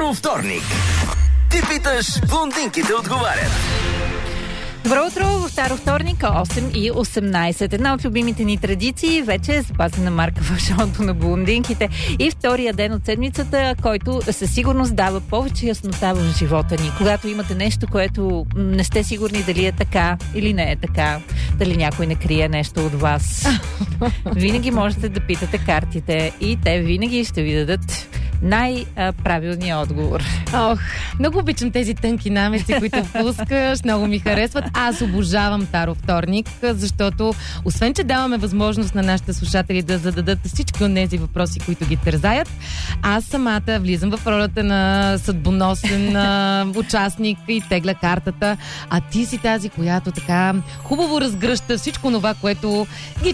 Таро вторник. Ти питаш, блондинките отговарят. Добро утро, в Таро вторник, 8:18. Една от любимите ни традиции вече е запазена марка в шоуто на блондинките и втория ден от седмицата, който със сигурност дава повече яснота в живота ни. Когато имате нещо, което не сте сигурни дали е така или не е така, дали някой не крие нещо от вас, винаги можете да питате картите и те винаги ще ви дадат най-правилния отговор. Ох, много обичам тези тънки намеци, които пускаш, много ми харесват. Аз обожавам Таро вторник, защото освен, че даваме възможност на нашите слушатели да зададат всички от тези въпроси, които ги тързаят, аз самата влизам в ролята на съдбоносен участник и тегля картата, а ти си тази, която така хубаво разгръща всичко това, което ги